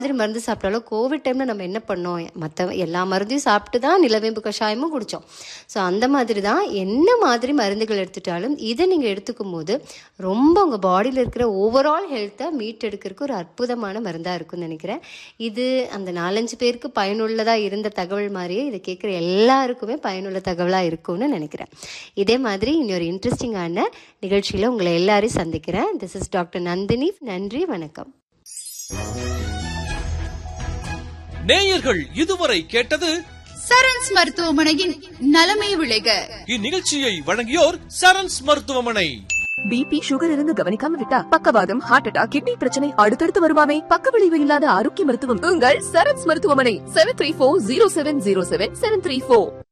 மாதிரி மருந்து சாப்பிட்டாலும் கோவிட் டைமில் நம்ம என்ன பண்ணோம், மற்ற எல்லா மருந்தையும் சாப்பிட்டு தான் நிலவேம்பு கஷாயமும் குடித்தோம். ஸோ அந்த மாதிரி தான் என்ன மாதிரி மருந்துகள் எடுத்துட்டாலும் இதை நீங்கள் எடுத்துக்கும் போது ரொம்ப உங்கள் பாடியில் இருக்கிற ஓவரால் ஹெல்த்தை மீட்டெடுக்கிறதுக்கு ஒரு அற்புதமான மருந்தாக இருக்கும்னு நினைக்கிறேன். இது அந்த 4-5 பேருக்கு பயனுள்ளதாக இருந்த தகவல் மாதிரியே இதை கேட்குற எல்லாருக்குமே பயனுள்ள தகவலாக இருக்கும்னு நினைக்கிறேன். இதே மாதிரி இன்னொரு இன்ட்ரெஸ்டிங்கான நிகழ்ச்சியில் உங்களை எல்லாரையும் சந்திக்கிறேன். This is doctor Nandini. நன்றி, வணக்கம். நேயர்கள் இதுவரை கேட்டது சரண்ஸ் மருத்துவமனையின் நலமே விளைக. இந்நிகழ்ச்சியை வழங்கியோர் சரண்ஸ் மருத்துவமனை. பிபி, சுகர் இருந்து கவனிக்காம விட்டா பக்கவாதம், ஹார்ட் அட்டாக், கிட்னி பிரச்சனை அடுத்தடுத்து வருமாமே. பக்க விளைவு இல்லாத ஆரோக்கிய மருத்துவம் உங்கள் சரண்ஸ் மருத்துவமனை. 7340707734.